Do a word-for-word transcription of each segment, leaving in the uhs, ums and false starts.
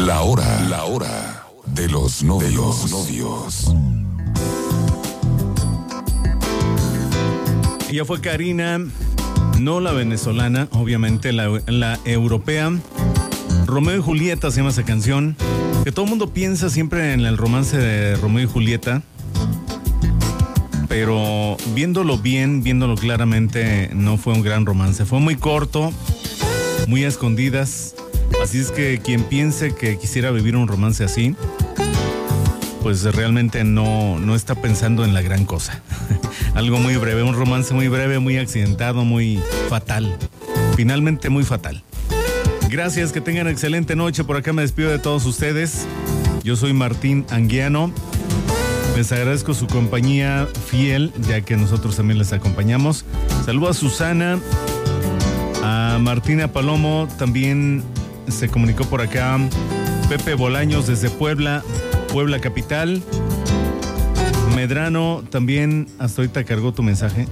La hora, la hora de los novios. De los novios. Ella fue Karina, no la venezolana, obviamente la, la europea. Romeo y Julieta se llama esa canción, que todo el mundo piensa siempre en el romance de Romeo y Julieta, pero viéndolo bien, viéndolo claramente, no fue un gran romance. Fue muy corto, muy a escondidas. Así es que quien piense que quisiera vivir un romance así, pues realmente no, no está pensando en la gran cosa. Algo muy breve, un romance muy breve, muy accidentado, muy fatal. Finalmente muy fatal. Gracias, que tengan excelente noche. Por acá me despido de todos ustedes. Yo soy Martín Anguiano. Les agradezco su compañía fiel, ya que nosotros también les acompañamos. Saludo a Susana, a Martina Palomo, también se comunicó por acá Pepe Bolaños desde Puebla, Puebla capital. Medrano también hasta ahorita cargó tu mensaje.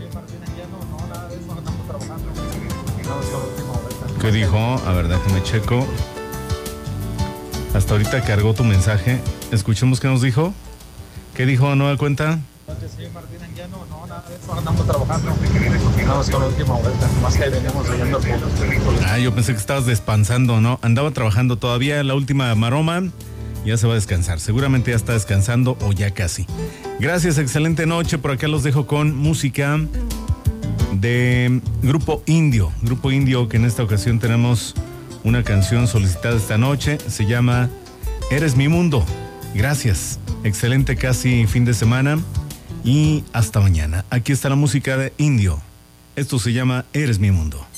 ¿Qué dijo? A ver, déjame checo. Hasta ahorita cargó tu mensaje. Escuchemos qué nos dijo. ¿Qué dijo? ¿No da cuenta? Sí, Martín Anguiano, no, nada de eso, andamos trabajando. Andamos con la última vuelta, más que veníamos llegando al pueblo. Ah, yo pensé que estabas descansando, ¿no? Andaba trabajando todavía la última maroma. Ya se va a descansar. Seguramente ya está descansando o ya casi. Gracias, excelente noche. Por acá los dejo con música de Grupo Indio. Grupo Indio, que en esta ocasión tenemos una canción solicitada esta noche. Se llama Eres mi mundo. Gracias. Excelente casi fin de semana. Y hasta mañana. Aquí está la música de Indio. Esto se llama Eres mi mundo.